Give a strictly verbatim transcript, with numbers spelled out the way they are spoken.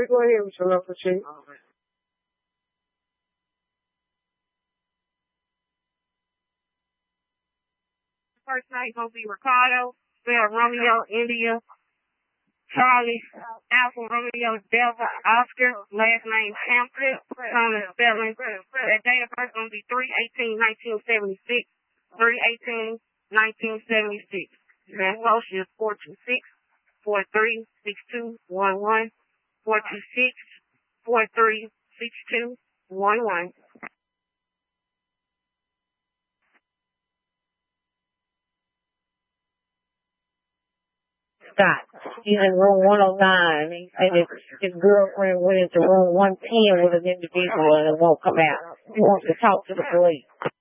ready? Go ahead with your number, Chief. First name gonna be Ricardo, spell Romeo, India, Charlie, Alpha, Romeo, Delta, Oscar, last name Hampton, common spelling. That date of birth gonna be three eighteen nineteen seventy-six, three eighteen nineteen seventy-six. That social is four two six, four three six two one one, four two six, four three six two one one. Scott. He's in room one oh nine. He said his, his girlfriend went into room one ten with an individual and it won't come out. He wants to talk to the police.